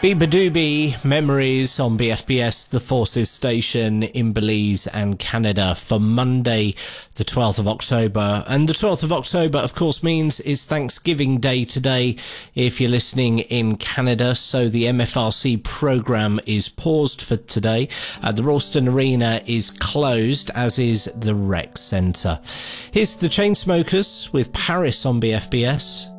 Beabadoobie Memories on BFBS, the Forces station in Belize and Canada for Monday, the 12th of October. And the 12th of October, of course, means it's Thanksgiving Day today if you're listening in Canada. So the MFRC programme is paused for today. The Ralston Arena is closed, as is the Rec Centre. Here's the Chainsmokers with Paris on BFBS.